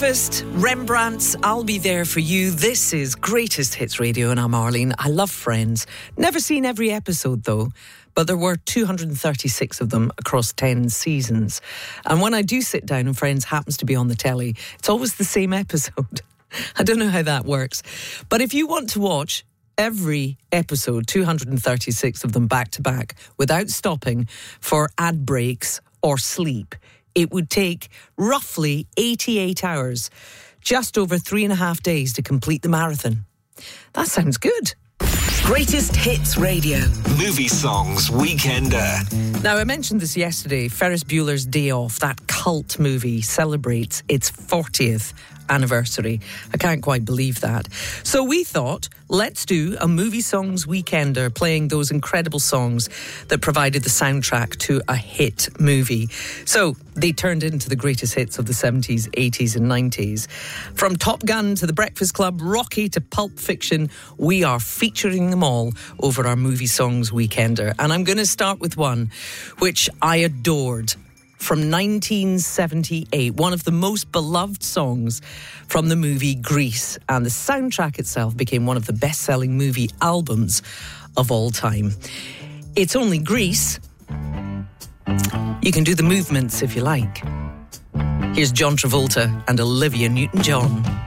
Breakfast, Rembrandt's I'll Be There For You. This is Greatest Hits Radio and I'm Arlene. I love Friends. Never seen every episode though, but there were 236 of them across 10 seasons. And when I do sit down and Friends happens to be on the telly, it's always the same episode. I don't know how that works. But if you want to watch every episode, 236 of them back to back, without stopping for ad breaks or sleep, it would take roughly 88 hours, just over 3.5 days to complete the marathon. That sounds good. Greatest Hits Radio. Movie Songs Weekender. Now, I mentioned this yesterday. Ferris Bueller's Day Off, that cult movie, celebrates its 40th anniversary. I can't quite believe that. So we thought, let's do a Movie Songs Weekender, playing those incredible songs that provided the soundtrack to a hit movie. So they turned into the greatest hits of the 70s, 80s and 90s. From Top Gun to The Breakfast Club, Rocky to Pulp Fiction, we are featuring them all over our Movie Songs Weekender. And I'm going to start with one which I adored. From 1978, one of the most beloved songs from the movie Grease. And the soundtrack itself became one of the best-selling movie albums of all time. It's only Grease. You can do the movements if you like. Here's John Travolta and Olivia Newton-John.